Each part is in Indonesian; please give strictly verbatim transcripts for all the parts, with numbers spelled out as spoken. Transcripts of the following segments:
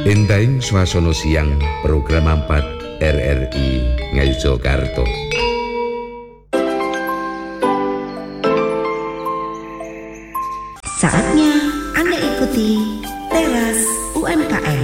Endaing swasana siang program empat R R I Ngayogyakarta. Saatnya Anda ikuti Teras U M K M.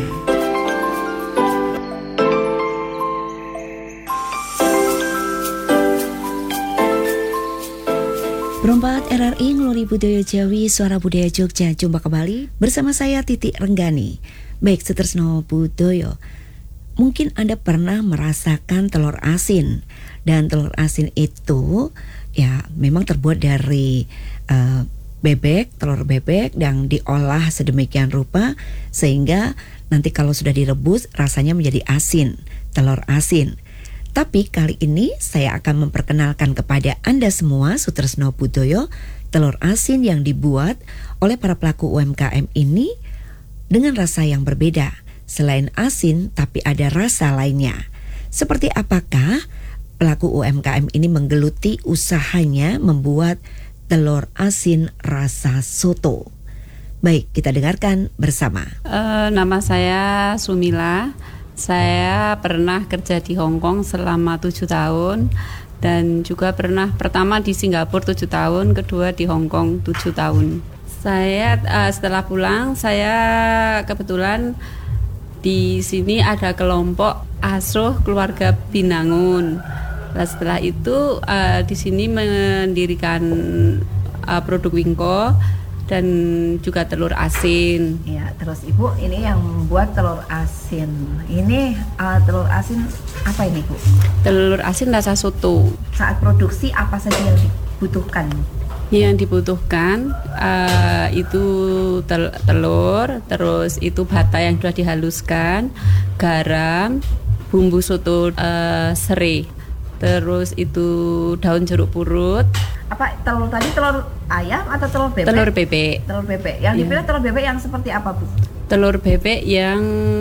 Perempat R R I Ngelori Budaya Jawi, Suara Budaya Jogja. Jumpa kembali bersama saya Titi Renggani. Baik, Sutresno Budoyo, mungkin Anda pernah merasakan telur asin. Dan telur asin itu ya memang terbuat dari uh, bebek, telur bebek yang diolah sedemikian rupa sehingga nanti kalau sudah direbus rasanya menjadi asin, telur asin. Tapi kali ini saya akan memperkenalkan kepada Anda semua, Sutresno Budoyo, telur asin yang dibuat oleh para pelaku U M K M ini dengan rasa yang berbeda. Selain asin, tapi ada rasa lainnya. Seperti apakah pelaku U M K M ini menggeluti usahanya membuat telur asin rasa soto? Baik, kita dengarkan bersama. Uh, nama saya Sumila. Saya pernah kerja di Hong Kong selama tujuh tahun dan juga pernah pertama di Singapura tujuh tahun, kedua di Hong Kong tujuh tahun. Saya uh, setelah pulang, saya kebetulan di sini ada kelompok asuh keluarga Binangun. Nah, setelah itu uh, di sini mendirikan uh, produk Wingko dan juga telur asin. Ya, terus Ibu ini yang membuat telur asin. Ini uh, telur asin apa ini, Bu? Telur asin rasa soto. Saat produksi apa saja yang dibutuhkan? Yang dibutuhkan uh, itu tel- telur, terus itu bata yang sudah dihaluskan, garam, bumbu soto uh, serai, terus itu daun jeruk purut. Apa telur tadi, telur ayam atau telur bebek? Telur bebek. Telur bebek. Yang dipilih ya. Telur bebek yang seperti apa, Bu? Telur bebek yang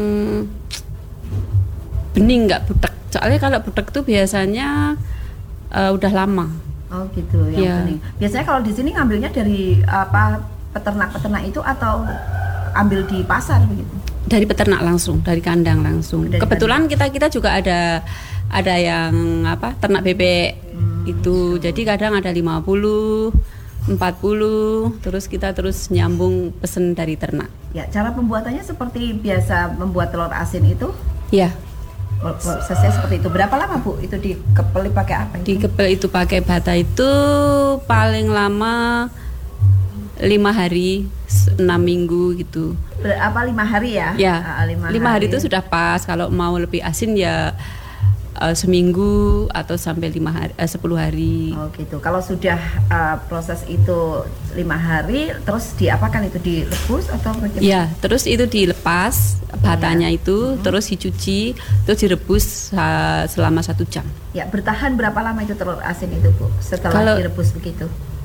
bening, nggak butek. Soalnya kalau butek itu biasanya uh, udah lama. Oh gitu, yang ya. bening. Biasanya kalau di sini ngambilnya dari apa, peternak-peternak itu atau ambil di pasar begitu? Dari peternak langsung, dari kandang langsung. Dari Kebetulan kandang. kita kita juga ada ada yang apa ternak bebek hmm, itu. Gitu. Jadi kadang ada lima puluh, empat puluh, terus kita terus nyambung pesen dari ternak. Ya, cara pembuatannya seperti biasa membuat telur asin itu? Ya. Prosesnya seperti itu. Berapa lama, Bu? Itu dikepeli pakai apa itu? Dikepel itu pakai bata itu paling lama lima hari, enam minggu gitu. Ber- apa lima hari ya? Ya, uh, lima, lima hari. hari itu sudah pas. Kalau mau lebih asin ya uh, seminggu atau sampai lima hari, uh, sepuluh hari. Oh gitu. Kalau sudah uh, proses itu lima hari, terus diapakan itu, direbus atau bagaimana? Ya, terus itu dilepas batanya ya. itu, hmm. terus dicuci, terus direbus uh, selama satu jam. Ya, bertahan berapa lama itu telur asin itu, Bu? Setelah Kalau direbus begitu?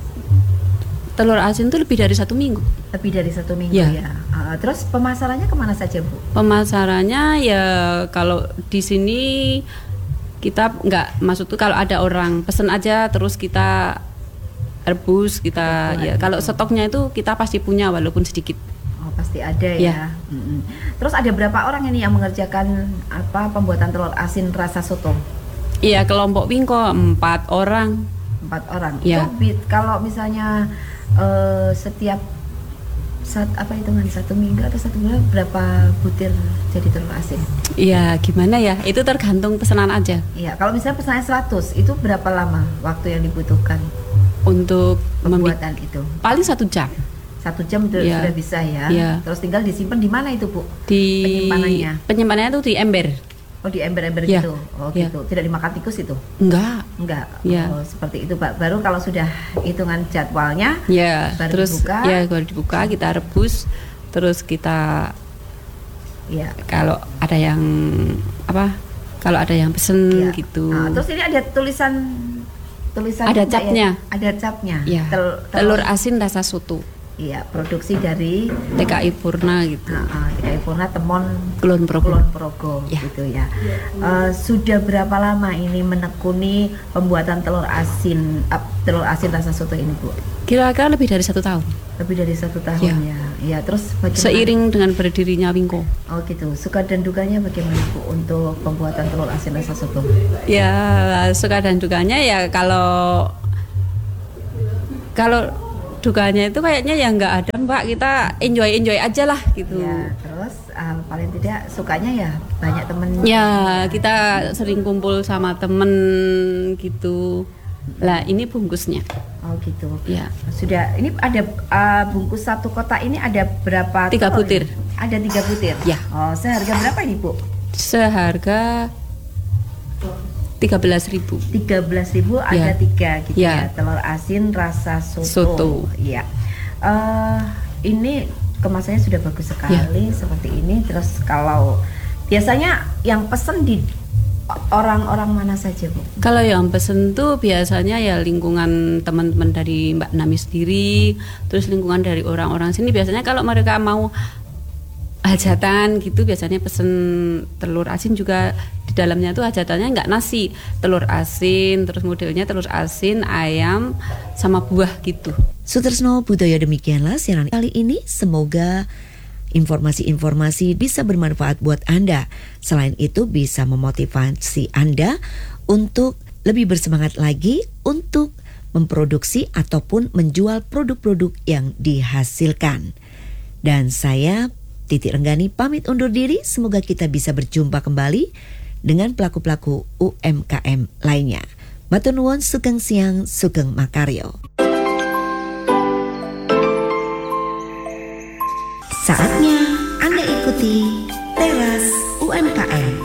Telur asin itu lebih dari satu minggu. Lebih dari satu minggu ya. ya. Uh, terus pemasarannya kemana saja, Bu? Pemasarannya ya kalau di sini kita nggak, maksud tuh kalau ada orang pesen aja terus kita rebus kita ya. Kalau stoknya itu kita pasti punya walaupun sedikit. Oh pasti ada ya. ya. Mm-hmm. Terus ada berapa orang ini yang mengerjakan apa pembuatan telur asin rasa soto? Iya, kelompok Wingko empat orang. Empat orang. Ya. Itu kalau misalnya Uh, setiap saat apa hitungan satu minggu atau satu bulan berapa butir jadi telur asin? Iya, gimana ya? Itu tergantung pesanan aja. Iya, kalau misalnya pesanannya seratus, itu berapa lama waktu yang dibutuhkan untuk pembuatan membi- itu? Paling satu jam. Satu jam itu ya. sudah bisa ya. ya. Terus tinggal disimpan di mana itu, Bu? Di penyimpanannya. Penyimpanannya itu di ember. Oh, di ember-ember ya. gitu. Oh ya. gitu. Tidak dimakan tikus itu? Enggak. Enggak. Ya. Oh, seperti itu, Pak. Baru kalau sudah hitungan jadwalnya, ya, baru terus dibuka. Ya, baru dibuka, kita rebus, terus kita ya, kalau ada yang apa? Kalau ada yang pesen ya. gitu. Nah, terus ini ada tulisan tulisan ada capnya. Ya? Ada capnya. Ya. Tel- telur asin rasa soto. Iya, produksi dari T K I Purna gitu. Nah, uh, T K I Purna Temon Kulon Progo, Kulon Progo ya. gitu ya. Uh, sudah berapa lama ini menekuni pembuatan telur asin uh, telur asin rasa soto ini, Bu? Kira-kira lebih dari satu tahun. Lebih dari satu tahun ya. Ya, terus bagaimana? Seiring dengan berdirinya Wingko. Oh gitu. Suka dan dukanya bagaimana Bu untuk pembuatan telur asin rasa soto? Ya, suka dan dukanya ya kalau kalau dukanya itu kayaknya ya nggak ada Mbak, kita enjoy enjoy aja lah gitu. Ya, terus uh, paling tidak sukanya ya banyak temen. Ya, kita sering kumpul sama temen gitu. Lah ini bungkusnya. Oh gitu. Ya. Sudah. Ini ada uh, bungkus satu kotak ini ada berapa? Tiga telur butir. ini? Ada tiga butir. Ya. Oh, seharga berapa ini Bu? Seharga tiga belas ribu. Tiga belas ribu Ya. ada tiga gitu Ya. ya. Telur asin rasa soto. Soto. Iya. Uh, ini kemasannya sudah bagus sekali seperti ini. Terus kalau biasanya yang pesen di orang-orang mana saja Bu? Kalau yang pesen tuh biasanya ya lingkungan teman-teman dari Mbak Nami sendiri, terus lingkungan dari orang-orang sini. Biasanya kalau mereka mau hajatan gitu biasanya pesen telur asin, juga di dalamnya tuh hajatannya nggak nasi, telur asin, terus modelnya telur asin, ayam, sama buah gitu. Sutresno Budoyo, demikianlah siaran kali ini. Semoga informasi-informasi bisa bermanfaat buat Anda. Selain itu bisa memotivasi Anda untuk lebih bersemangat lagi untuk memproduksi ataupun menjual produk-produk yang dihasilkan. Dan saya Titi Renggani pamit undur diri. Semoga kita bisa berjumpa kembali dengan pelaku-pelaku U M K M lainnya. Matur nuwun, sugeng siang, sugeng makaryo. Saatnya Anda ikuti Teras U M K M.